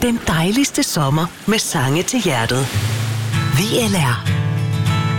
Den dejligste sommer med sange til hjertet. VLR.